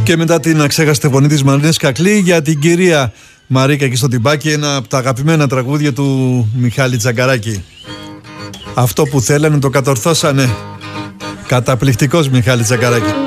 Και μετά την αξέχαστη φωνή της Μαρίνας Κακλή για την κυρία Μαρίκα εκεί στο Τιμπάκι, ένα από τα αγαπημένα τραγούδια του Μιχάλη Τζαγκαράκη. Αυτό που θέλανε το κατορθώσανε. Καταπληκτικός Μιχάλη Τζαγκαράκη.